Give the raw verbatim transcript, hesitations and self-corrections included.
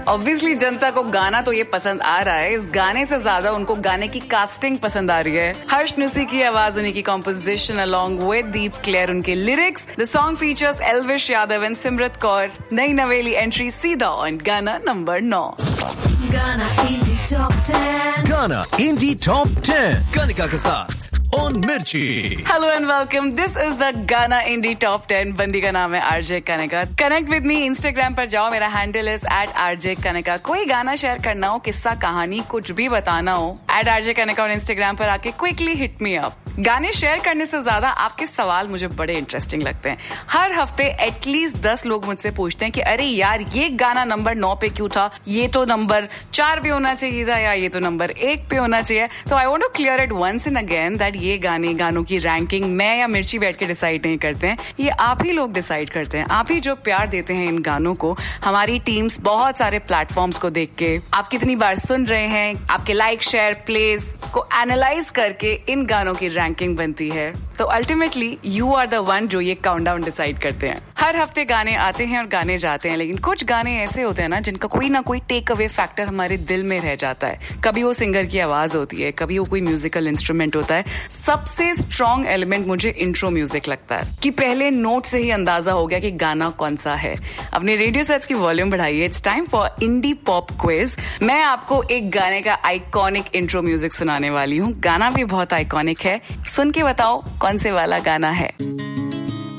Obviously जनता को गाना तो ये पसंद आ रहा है, इस गाने से ज्यादा उनको गाने की कास्टिंग पसंद आ रही है। हर्ष नुसी की आवाज, उन्हीं की composition along with Deep clear, उनके lyrics. The song features Elvish Yadav and Simrat Kaur. नई नवेली एंट्री सीधा ऑन गाना नंबर नौ। गाना इंडी टॉप टेन। गाना इंडी टॉप टेन कनिका के साथ ऑन मिर्ची। Hello and welcome, this is the गाना इंडी टॉप टेन। बंदी का नाम है RJ Kanika. Connect with me, Instagram पर जाओ, मेरा handle is eight RJ Kanika. कोई गाना शेयर करना हो, किस्सा कहानी कुछ भी बताना हो, एट आरजे कनिका और इंस्टाग्राम पर आके क्विकली हिट मी अप। गाने शेयर करने से ज्यादा आपके सवाल मुझे बड़े इंटरेस्टिंग लगते हैं। हर हफ्ते एटलीस्ट दस लोग मुझसे पूछते हैं कि अरे यार ये गाना नंबर नौ पे क्यों था, ये तो नंबर चार पे होना चाहिए था, या ये तो नंबर एक पे होना चाहिए। तो I want to clear it once and again that ये गाने गानों की रैंकिंग मैं या मिर्ची बैठ के डिसाइड नहीं करते हैं, ये आप ही लोग डिसाइड करते हैं। आप ही जो प्यार देते हैं इन गानों को। हमारी टीम्स बहुत सारे प्लेटफॉर्म्स को देख के, आप कितनी बार सुन रहे हैं, आपके लाइक शेयर प्लेज को एनालाइज करके इन गानों की रैंकिंग बनती है। तो ultimately you are the one जो ये काउंटडाउन डिसाइड करते हैं। हर हफ्ते गाने आते हैं और गाने जाते हैं, लेकिन कुछ गाने ऐसे होते हैं ना जिनका कोई ना कोई टेक अवे फैक्टर हमारे दिल में रह जाता है। कभी वो सिंगर की आवाज होती है, कभी वो कोई म्यूजिकल इंस्ट्रूमेंट होता है। सबसे स्ट्रॉन्ग एलिमेंट मुझे इंट्रो म्यूजिक लगता है कि पहले नोट से ही अंदाजा हो गया कि गाना कौन सा है। अपने रेडियो सेट्स की वॉल्यूम बढ़ाइए, it's time for indie pop quiz. मैं आपको एक गाने का आइकॉनिक इंट्रो म्यूजिक सुनाने वाली हूँ। गाना भी बहुत आइकॉनिक है, सुन के बताओ कौन से वाला गाना है।